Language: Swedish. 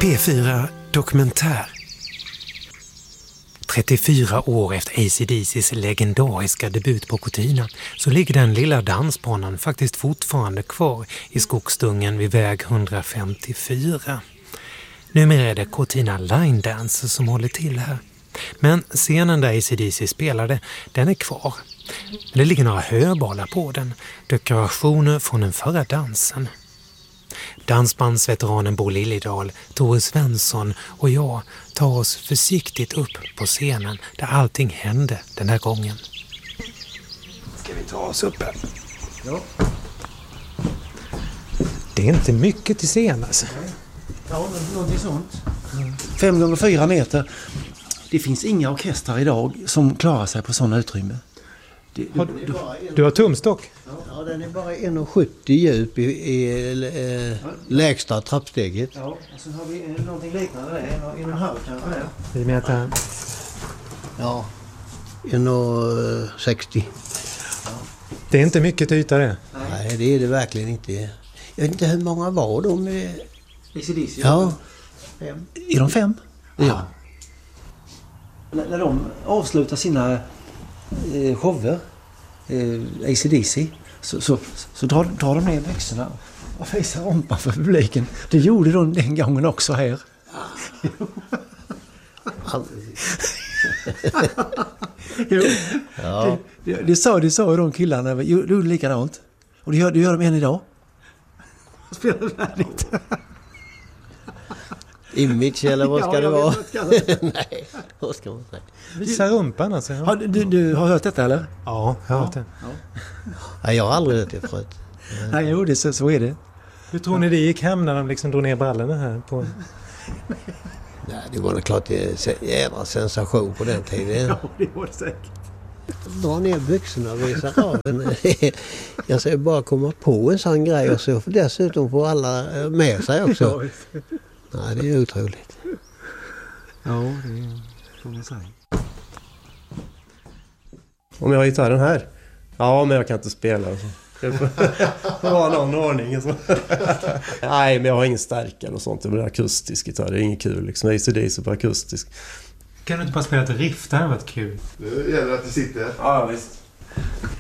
P4 Dokumentär. 34 år efter AC/DC:s legendariska debut på Cortina så ligger den lilla dansbanan faktiskt fortfarande kvar i skogsdungen vid väg 154. Numera är det Cortina Line Dance som håller till här. Men scenen där AC/DC spelade, den är kvar. Det ligger några höbalar på den, dekorationer från den förra dansen. Dansbandsveteranen Bo Liljedahl, Tore Svensson och jag tar oss försiktigt upp på scenen där allting hände den här gången. Ska vi ta oss upp här? Ja. Det är inte mycket till scen alltså. Ja, någonting sånt. 5x4 meter. Det finns inga orkestrar idag som klarar sig på sådana utrymme. Du har tumstock? Ja, den är bara 1,70 djup i lägsta trappsteget. Ja, och sen har vi någonting liknande där, 1,5 kanske där. Vi mäter. Ja, 1,60. Det är inte mycket yta det. Nej, det är det verkligen inte. Jag vet inte hur många var de. AC/DC? Ja. 5. Är de 5? Ja. När de avslutar sina shower, AC/DC, så drar de ner byxorna och visar rumpan för publiken. Det gjorde de den gången också här. Jo. Ja. Det sa de killarna. Du gjorde likadant. Och det gör de än idag. Spelar färdigt. Image eller vad ska det vara? Nej, vad ska man säga? Visa rumpan alltså. Ja. Du har hört detta eller? Ja, jag har hört det. Nej, jag har aldrig hört det förut. Nej, jo, så är det. Hur tror ni det gick hem när de liksom drog ner brallorna här på? Nej, det var klart det är jävla sensation på den tiden. Ja, det var det säkert. Dra ner byxorna och visa raven. Jag säger bara komma på en sån grej och så dessutom får alla med sig också. Nej, det är otroligt. Ja, det får man säga. Om jag har gitarren här? Ja, men jag kan inte spela. Det får vara någon ordning. Nej, men jag har ingen stärkare och sånt. Det blir akustisk gitarr. Det är inget kul. Liksom AC/DC på akustisk. Kan du inte bara spela ett riff? Det här har varit kul. Det gäller att du sitter. Ja, visst.